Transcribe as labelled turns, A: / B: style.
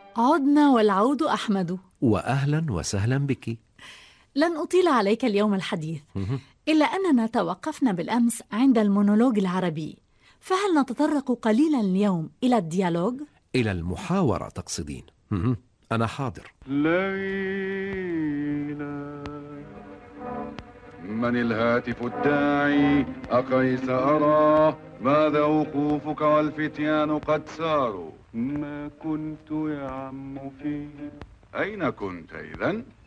A: عدنا والعود أحمد.
B: وأهلا وسهلا بك.
A: لن أطيل عليك اليوم الحديث، إلا أننا توقفنا بالأمس عند المونولوج العربي، فهل نتطرق قليلا اليوم إلى الديالوج؟
B: إلى المحاورة تقصدين؟ أنا حاضر.
C: ليلى، من الهاتف الداعي؟ أقيس أراه، ماذا وقوفك والفتيان قد ساروا؟ ما كنت يا عم فيه. أين كنت إذن؟